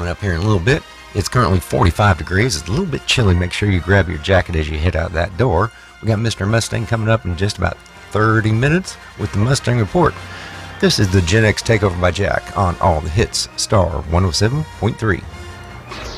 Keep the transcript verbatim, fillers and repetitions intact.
coming up here in a little bit. It's currently forty-five degrees. It's a little bit chilly. Make sure you grab your jacket as you head out that door. We got Mister Mustang coming up in just about thirty minutes with the Mustang Report. This is the Gen X Takeover by Jack on All the Hits, Star one oh seven point three.